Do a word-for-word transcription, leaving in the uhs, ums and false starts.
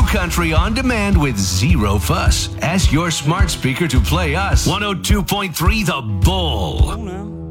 country on demand with zero fuss. Ask your smart speaker to play us. one oh two point three The Bull.